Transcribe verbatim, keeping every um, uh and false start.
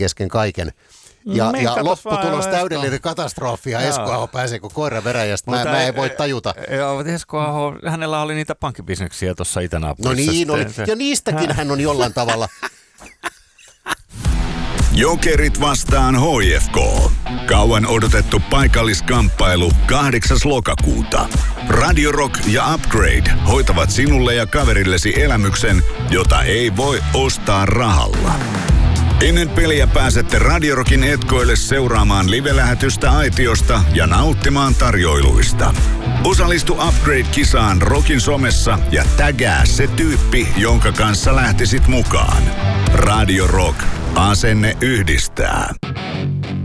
kesken kaiken. Ja, Niin, ja lopputulos vaan, täydellinen Esko. katastrofi ja Esko Aho pääsee kuin koira veräjästä. Mä, mä en voi tajuta. Joo, Esko Aho, hänellä oli niitä pankkibisneksiä tuossa itänaapurissa. No niin, oli. Ja niistäkin hän, hän on jollain tavalla. Jokerit vastaan H F K. Kauan odotettu paikalliskamppailu kahdeksas lokakuuta. Radio Rock ja Upgrade hoitavat sinulle ja kaverillesi elämyksen, jota ei voi ostaa rahalla. Ennen peliä pääsette Radio Rockin etkoille seuraamaan live-lähetystä aitiosta ja nauttimaan tarjoiluista. Osallistu Upgrade-kisaan Rockin somessa ja tägää se tyyppi, jonka kanssa lähtisit mukaan. Radio Rock. Asenne yhdistää.